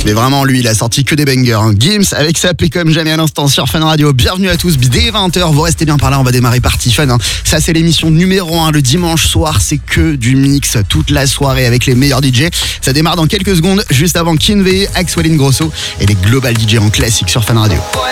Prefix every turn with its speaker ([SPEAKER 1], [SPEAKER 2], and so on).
[SPEAKER 1] Mais vraiment, lui, il a sorti que des bangers. Gims avec sa paix comme jamais à l'instant sur Fun Radio. Bienvenue à tous, dès 20h, vous restez bien par là, on va démarrer Party Fun. Ça, c'est l'émission numéro 1 le dimanche soir, c'est que du mix toute la soirée avec les meilleurs DJ. Ça démarre dans quelques secondes, juste avant Kinvey, Axwell Ingrosso et les Global DJ en classique sur Fun Radio.